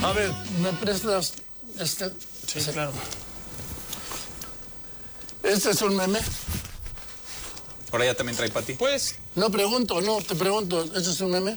A ver, ¿me prestas este? Sí, claro. ¿Este es un meme? Ahora ya también trae para ti. Pues, No pregunto, no, te pregunto, ¿este es un meme?